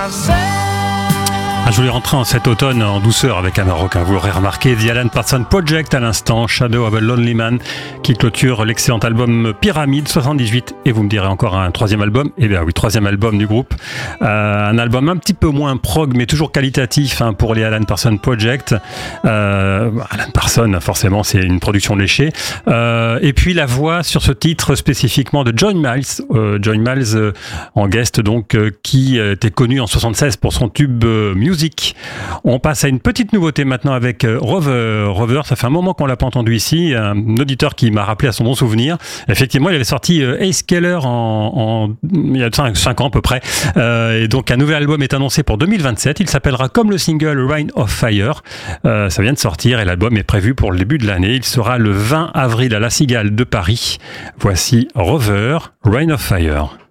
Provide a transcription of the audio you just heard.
Je voulais rentrer en cet automne en douceur avec un Maroc. Vous l'aurez remarqué, The Alan Parsons Project à l'instant, Shadow of a Lonely Man, qui clôture l'excellent album Pyramide 78. Et vous me direz encore un troisième album. Eh bien oui, troisième album du groupe. Un album un petit peu moins prog, mais toujours qualitatif pour les Alan Parsons Project. Alan Parsons, forcément, c'est une production léchée. Et puis la voix sur ce titre spécifiquement de John Miles. John Miles en guest, donc, qui était connu en 76 pour son tube Music. On passe à une petite nouveauté maintenant avec Rover. Rover, ça fait un moment qu'on l'a pas entendu ici. Un auditeur qui m'a rappelé à son bon souvenir. Effectivement, il avait sorti Ace Keller il y a 5 ans à peu près. Et donc, un nouvel album est annoncé pour 2027. Il s'appellera comme le single Rain of Fire. Ça vient de sortir et l'album est prévu pour le début de l'année. Il sera le 20 avril à La Cigale de Paris. Voici Rover, Rain of Fire.